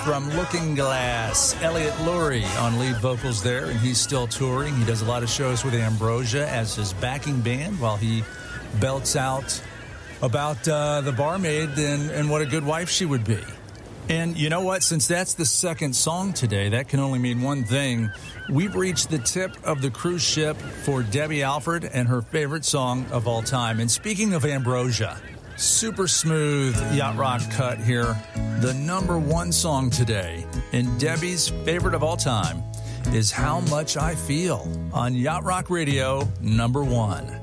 From Looking Glass, Elliot Lurie on lead vocals there, and he's still touring. He does a lot of shows with Ambrosia as his backing band while he belts out about the barmaid and what a good wife she would be. And you know what? Since that's the second song today, that can only mean one thing. We've reached the tip of the cruise ship for Debbie Alford and her favorite song of all time. And speaking of Ambrosia, super smooth yacht rock cut here. The number one song today, and Debbie's favorite of all time, is How Much I Feel on Yacht Rock Radio, number one.